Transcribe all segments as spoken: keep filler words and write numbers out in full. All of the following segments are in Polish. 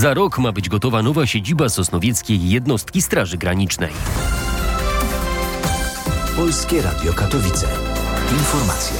Za rok ma być gotowa nowa siedziba sosnowieckiej jednostki Straży Granicznej. Polskie Radio Katowice. Informacje.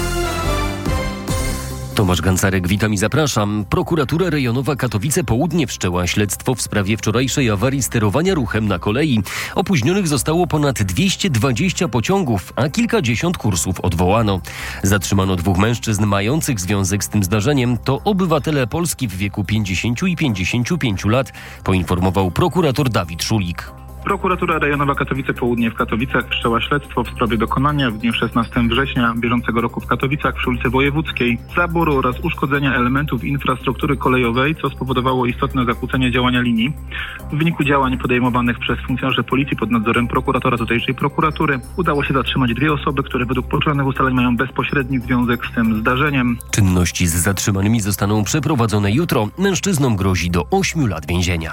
Tomasz Gancarek, witam i zapraszam. Prokuratura Rejonowa Katowice Południe wszczęła śledztwo w sprawie wczorajszej awarii sterowania ruchem na kolei. Opóźnionych zostało ponad dwieście dwadzieścia pociągów, a kilkadziesiąt kursów odwołano. Zatrzymano dwóch mężczyzn mających związek z tym zdarzeniem. To obywatele Polski w wieku pięćdziesięciu i pięćdziesięciu pięciu lat, poinformował prokurator Dawid Szulik. Prokuratura Rejonowa Katowice Południe w Katowicach wszczęła śledztwo w sprawie dokonania w dniu szesnastego września bieżącego roku w Katowicach przy ulicy Wojewódzkiej zaboru oraz uszkodzenia elementów infrastruktury kolejowej, co spowodowało istotne zakłócenie działania linii. W wyniku działań podejmowanych przez funkcjonariuszy policji pod nadzorem prokuratora tutejszej prokuratury udało się zatrzymać dwie osoby, które według poczynanych ustaleń mają bezpośredni związek z tym zdarzeniem. Czynności z zatrzymanymi zostaną przeprowadzone jutro. Mężczyznom grozi do ośmiu lat więzienia.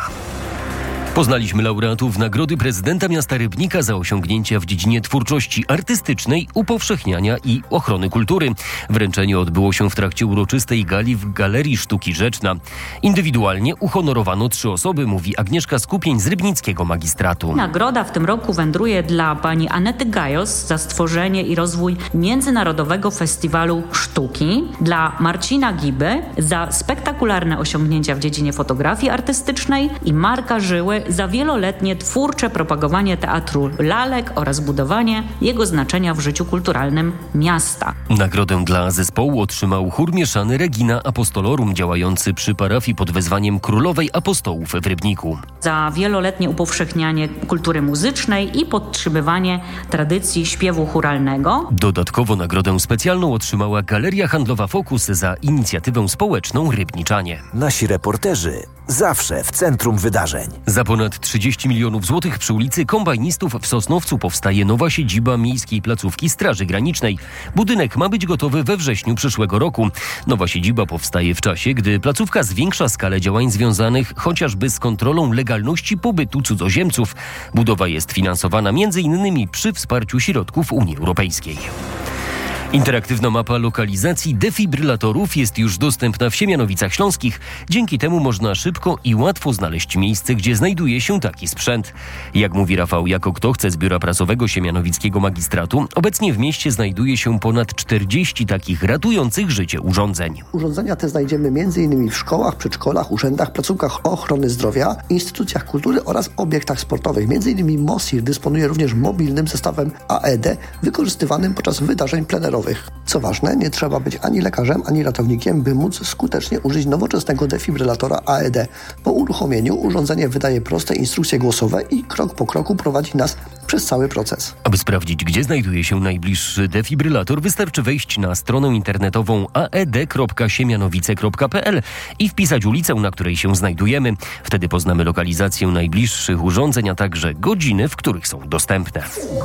Poznaliśmy laureatów Nagrody Prezydenta Miasta Rybnika za osiągnięcia w dziedzinie twórczości artystycznej, upowszechniania i ochrony kultury. Wręczenie odbyło się w trakcie uroczystej gali w Galerii Sztuki Rzeczna. Indywidualnie uhonorowano trzy osoby, mówi Agnieszka Skupień z Rybnickiego Magistratu. Nagroda w tym roku wędruje dla pani Anety Gajos za stworzenie i rozwój Międzynarodowego Festiwalu Sztuki, dla Marcina Giby za spektakularne osiągnięcia w dziedzinie fotografii artystycznej i Marka Żyły za wieloletnie twórcze propagowanie teatru lalek oraz budowanie jego znaczenia w życiu kulturalnym miasta. Nagrodę dla zespołu otrzymał chór mieszany Regina Apostolorum, działający przy parafii pod wezwaniem Królowej Apostołów w Rybniku. Za wieloletnie upowszechnianie kultury muzycznej i podtrzymywanie tradycji śpiewu chóralnego. Dodatkowo nagrodę specjalną otrzymała Galeria Handlowa Fokus za inicjatywę społeczną Rybniczanie. Nasi reporterzy zawsze w centrum wydarzeń. Za ponad trzydzieści milionów złotych przy ulicy Kombajnistów w Sosnowcu powstaje nowa siedziba miejskiej placówki Straży Granicznej. Budynek ma być gotowy we wrześniu przyszłego roku. Nowa siedziba powstaje w czasie, gdy placówka zwiększa skalę działań związanych chociażby z kontrolą legalności pobytu cudzoziemców. Budowa jest finansowana między innymi przy wsparciu środków Unii Europejskiej. Interaktywna mapa lokalizacji defibrylatorów jest już dostępna w Siemianowicach Śląskich. Dzięki temu można szybko i łatwo znaleźć miejsce, gdzie znajduje się taki sprzęt. Jak mówi Rafał Jako-Ktochce z Biura Prasowego Siemianowickiego Magistratu, obecnie w mieście znajduje się ponad czterdzieści takich ratujących życie urządzeń. Urządzenia te znajdziemy m.in. w szkołach, przedszkolach, urzędach, placówkach ochrony zdrowia, instytucjach kultury oraz obiektach sportowych. Między innymi MOSIR dysponuje również mobilnym zestawem A E D wykorzystywanym podczas wydarzeń plenerowych. Co ważne, nie trzeba być ani lekarzem, ani ratownikiem, by móc skutecznie użyć nowoczesnego defibrylatora A E D. Po uruchomieniu urządzenie wydaje proste instrukcje głosowe i krok po kroku prowadzi nas przez cały proces. Aby sprawdzić, gdzie znajduje się najbliższy defibrylator, wystarczy wejść na stronę internetową a e d kropka siemianowice kropka p l i wpisać ulicę, na której się znajdujemy. Wtedy poznamy lokalizację najbliższych urządzeń, a także godziny, w których są dostępne.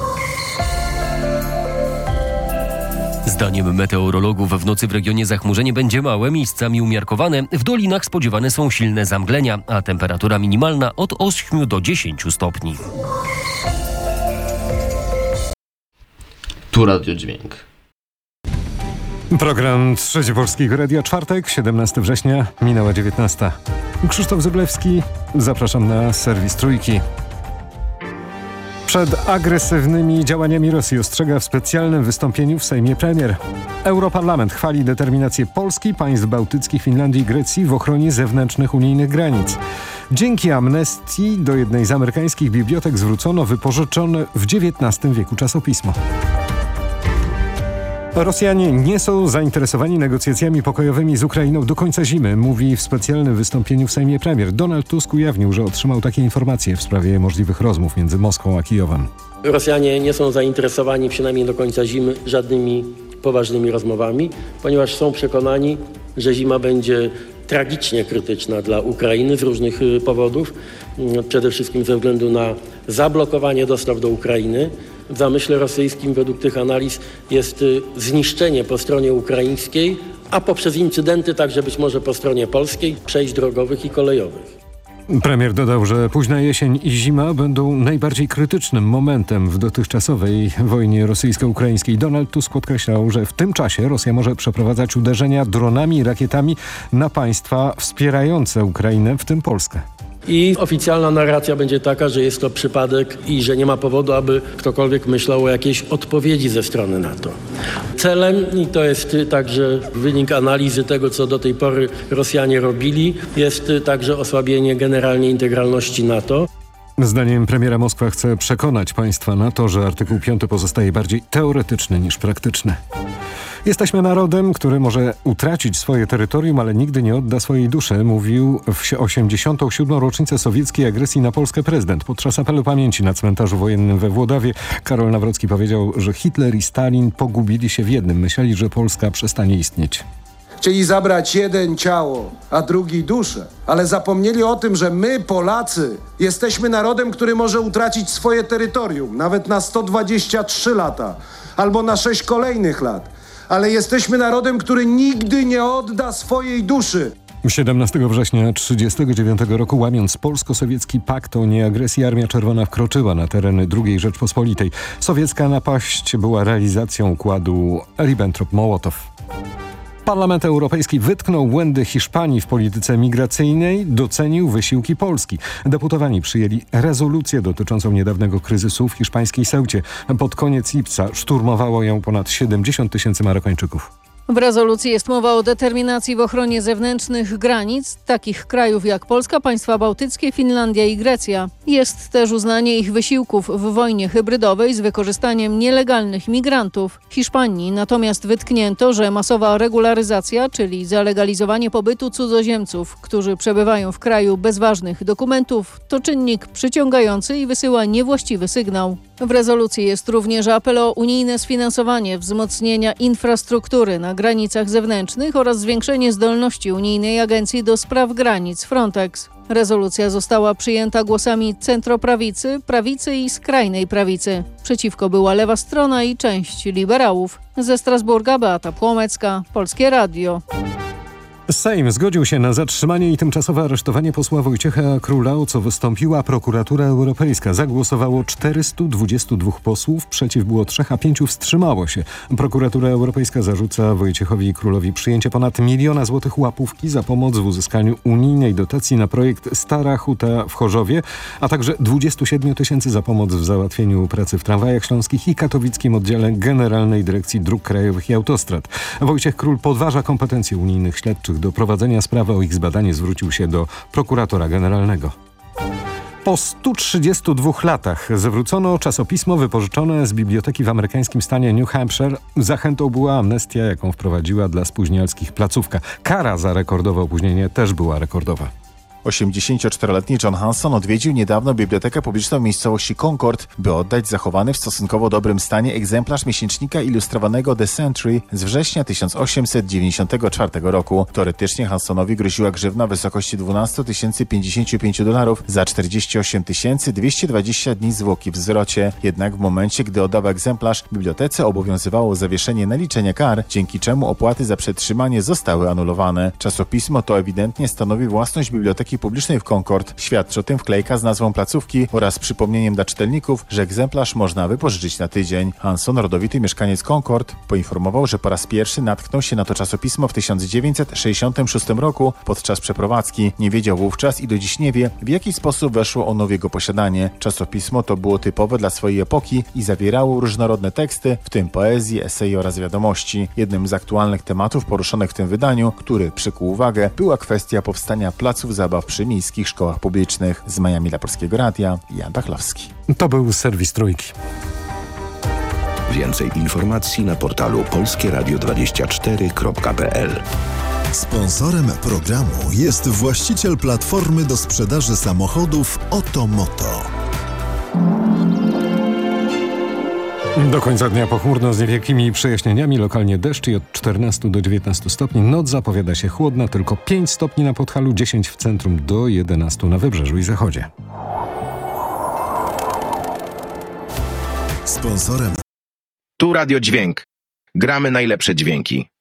Zdaniem meteorologów w nocy w regionie zachmurzenie będzie małe, miejscami umiarkowane. W dolinach spodziewane są silne zamglenia, a temperatura minimalna od ośmiu do dziesięciu stopni. Tu Radio Dźwięk. Program Trzeci Polskiego Radia, czwartek, siedemnastego września, minęła dziewiętnasta. Krzysztof Zyblewski, zapraszam na serwis Trójki. Przed agresywnymi działaniami Rosji ostrzega w specjalnym wystąpieniu w Sejmie premier. Europarlament chwali determinację Polski, państw bałtyckich, Finlandii i Grecji w ochronie zewnętrznych unijnych granic. Dzięki amnestii do jednej z amerykańskich bibliotek zwrócono wypożyczone w dziewiętnastym wieku czasopismo. Rosjanie nie są zainteresowani negocjacjami pokojowymi z Ukrainą do końca zimy, mówi w specjalnym wystąpieniu w Sejmie premier. Donald Tusk ujawnił, że otrzymał takie informacje w sprawie możliwych rozmów między Moskwą a Kijowem. Rosjanie nie są zainteresowani przynajmniej do końca zimy żadnymi poważnymi rozmowami, ponieważ są przekonani, że zima będzie tragicznie krytyczna dla Ukrainy z różnych powodów. Przede wszystkim ze względu na zablokowanie dostaw do Ukrainy. W zamyśle rosyjskim według tych analiz jest zniszczenie po stronie ukraińskiej, a poprzez incydenty także być może po stronie polskiej przejść drogowych i kolejowych. Premier dodał, że późna jesień i zima będą najbardziej krytycznym momentem w dotychczasowej wojnie rosyjsko-ukraińskiej. Donald Tusk podkreślał, że w tym czasie Rosja może przeprowadzać uderzenia dronami i rakietami na państwa wspierające Ukrainę, w tym Polskę. I oficjalna narracja będzie taka, że jest to przypadek i że nie ma powodu, aby ktokolwiek myślał o jakiejś odpowiedzi ze strony NATO. Celem, i to jest także wynik analizy tego, co do tej pory Rosjanie robili, jest także osłabienie generalnie integralności NATO. Zdaniem premiera Moskwa chce przekonać państwa NATO, że artykuł piąty pozostaje bardziej teoretyczny niż praktyczny. Jesteśmy narodem, który może utracić swoje terytorium, ale nigdy nie odda swojej duszy, mówił w osiemdziesiątą siódmą rocznicę sowieckiej agresji na Polskę prezydent. Podczas apelu pamięci na cmentarzu wojennym we Włodawie Karol Nawrocki powiedział, że Hitler i Stalin pogubili się w jednym. Myśleli, że Polska przestanie istnieć. Chcieli zabrać jeden ciało, a drugi duszę, ale zapomnieli o tym, że my, Polacy, jesteśmy narodem, który może utracić swoje terytorium, nawet na sto dwadzieścia trzy lata, albo na sześć kolejnych lat. Ale jesteśmy narodem, który nigdy nie odda swojej duszy. siedemnastego września tysiąc dziewięćset trzydziestego dziewiątego roku, łamiąc polsko-sowiecki pakt o nieagresji, Armia Czerwona wkroczyła na tereny drugiej Rzeczpospolitej. Sowiecka napaść była realizacją układu Ribbentrop-Mołotow. Parlament Europejski wytknął błędy Hiszpanii w polityce migracyjnej, docenił wysiłki Polski. Deputowani przyjęli rezolucję dotyczącą niedawnego kryzysu w hiszpańskiej Ceucie. Pod koniec lipca szturmowało ją ponad siedemdziesiąt tysięcy Marokańczyków. W rezolucji jest mowa o determinacji w ochronie zewnętrznych granic takich krajów jak Polska, państwa bałtyckie, Finlandia i Grecja. Jest też uznanie ich wysiłków w wojnie hybrydowej z wykorzystaniem nielegalnych migrantów. Hiszpanii natomiast wytknięto, że masowa regularyzacja, czyli zalegalizowanie pobytu cudzoziemców, którzy przebywają w kraju bez ważnych dokumentów, to czynnik przyciągający i wysyła niewłaściwy sygnał. W rezolucji jest również apel o unijne sfinansowanie wzmocnienia infrastruktury na granicach zewnętrznych oraz zwiększenie zdolności Unijnej Agencji do Spraw Granic Frontex. Rezolucja została przyjęta głosami centroprawicy, prawicy i skrajnej prawicy. Przeciwko była lewa strona i część liberałów. Ze Strasburga Beata Płomecka, Polskie Radio. Sejm zgodził się na zatrzymanie i tymczasowe aresztowanie posła Wojciecha Króla, o co wystąpiła Prokuratura Europejska. Zagłosowało czterystu dwudziestu dwóch posłów, przeciw było trzech, a pięciu wstrzymało się. Prokuratura Europejska zarzuca Wojciechowi Królowi przyjęcie ponad miliona złotych łapówki za pomoc w uzyskaniu unijnej dotacji na projekt Stara Huta w Chorzowie, a także dwudziestu siedmiu tysięcy za pomoc w załatwieniu pracy w tramwajach śląskich i katowickim oddziale Generalnej Dyrekcji Dróg Krajowych i Autostrad. Wojciech Król podważa kompetencje unijnych śledczych. Do prowadzenia sprawy o ich zbadanie zwrócił się do prokuratora generalnego. Po stu trzydziestu dwóch latach zwrócono czasopismo wypożyczone z biblioteki w amerykańskim stanie New Hampshire. Zachętą była amnestia, jaką wprowadziła dla spóźnialskich placówka. Kara za rekordowe opóźnienie też była rekordowa. osiemdziesięcioczteroletni John Hanson odwiedził niedawno bibliotekę publiczną w miejscowości Concord, by oddać zachowany w stosunkowo dobrym stanie egzemplarz miesięcznika ilustrowanego The Century z września tysiąc osiemset dziewięćdziesiątego czwartego roku. Teoretycznie Hansonowi groziła grzywna w wysokości dwanaście tysięcy pięćdziesiąt pięć dolarów za czterdzieści osiem tysięcy dwieście dwadzieścia dni zwłoki w zwrocie. Jednak w momencie, gdy oddał egzemplarz, bibliotece obowiązywało zawieszenie naliczenia kar, dzięki czemu opłaty za przetrzymanie zostały anulowane. Czasopismo to ewidentnie stanowi własność biblioteki publicznej w Concord. Świadczy o tym wklejka z nazwą placówki oraz przypomnieniem dla czytelników, że egzemplarz można wypożyczyć na tydzień. Hanson, rodowity mieszkaniec Concord, poinformował, że po raz pierwszy natknął się na to czasopismo w tysiąc dziewięćset sześćdziesiątym szóstym roku podczas przeprowadzki. Nie wiedział wówczas i do dziś nie wie, w jaki sposób weszło ono w jego posiadanie. Czasopismo to było typowe dla swojej epoki i zawierało różnorodne teksty, w tym poezję, eseje oraz wiadomości. Jednym z aktualnych tematów poruszonych w tym wydaniu, który przykuł uwagę, była kwestia powstania placów zabaw przy miejskich szkołach publicznych. Z Miami dla Polskiego Radia, Jan Pachlowski. To był serwis Trójki. Więcej informacji na portalu polskie radio dwadzieścia cztery kropka p l. Sponsorem programu jest właściciel platformy do sprzedaży samochodów Otomoto. Do końca dnia pochmurno z niewielkimi przejaśnieniami, lokalnie deszcz i od czternastu do dziewiętnastu stopni. Noc zapowiada się chłodna, tylko pięć stopni na Podhalu, dziesięć w centrum, do jedenastu na wybrzeżu i zachodzie. Sponsorem Tu Radio Dźwięk. Gramy najlepsze dźwięki.